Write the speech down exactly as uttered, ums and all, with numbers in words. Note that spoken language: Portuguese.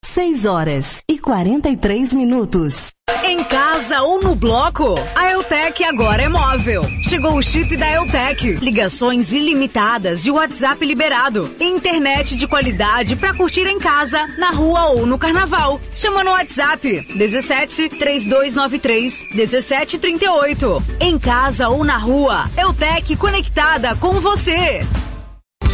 seis horas e quarenta e três minutos. Em casa ou no bloco, a Eutec agora é móvel. Chegou o chip da Eutec. Ligações ilimitadas e WhatsApp liberado. Internet de qualidade pra curtir em casa, na rua ou no carnaval. Chama no WhatsApp dezessete, três dois nove três, dezessete trinta e oito. Em casa ou na rua, Eutec conectada com você.